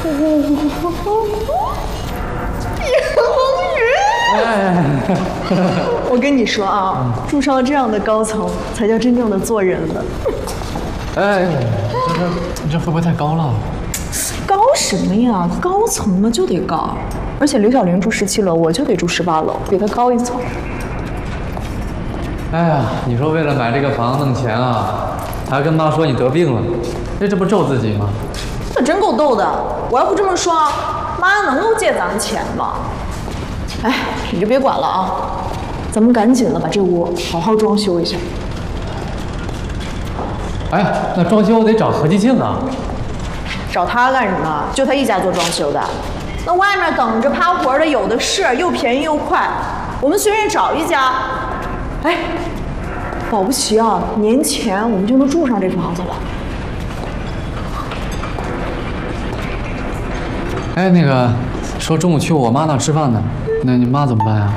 我跟你说啊，住上这样的高层，才叫真正的做人了。 哎，这会不会太高了？ 高什么呀？高层嘛就得高，而且刘小玲住17楼，我就得住18楼，比她高一层。 哎呀，你说为了买这个房弄钱啊，还跟妈说你得病了，这不咒自己吗？ 那真够逗的！我要不这么说，妈能够借咱们钱吗？哎，你就别管了啊，咱们赶紧的把这屋好好装修一下。 哎，那装修得找何继庆啊。 找他干什么？就他一家做装修的，那外面等着趴活的有的是，又便宜又快。我们随便找一家，哎，保不齐啊，年前我们就能住上这房子了。 哎，那个说中午去我妈那吃饭呢，那你妈怎么办呀？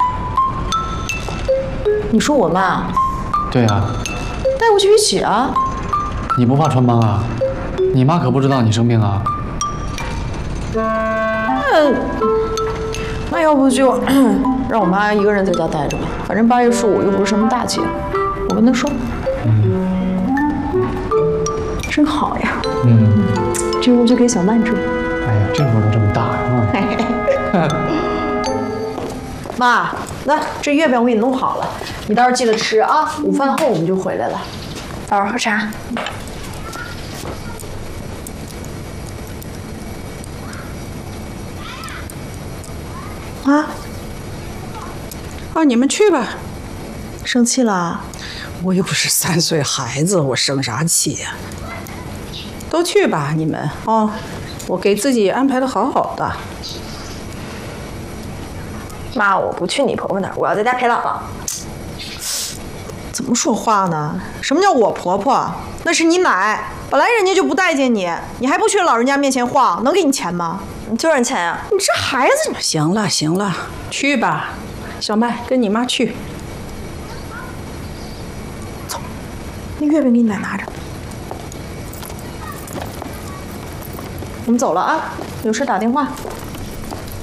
你说我妈？ 对呀， 带过去一起啊。 你不怕穿帮啊？你妈可不知道你生病啊。 那要不就让我妈一个人在家待着吧，反正8月15又不是什么大节，我跟她说。真好呀。这屋就给小曼住。 哎呀，这屋都这么大呀！ 妈，那这月饼我给你弄好了，你到时候记得吃啊。午饭后我们就回来了。 宝儿喝茶。 你们去吧。 生气了？ 我又不是3岁孩子，我生啥气呀？都去吧，你们哦，我给自己安排的好好的。 妈，我不去你婆婆那儿，我要在家陪姥姥。 怎么说话呢？什么叫我婆婆？那是你奶，本来人家就不待见你，你还不去老人家面前晃，能给你钱吗？ 你就认钱呀？ 你这孩子！ 行了行了，去吧，小麦跟你妈去。 走，那月饼给你奶拿着。我们走了啊，有事打电话。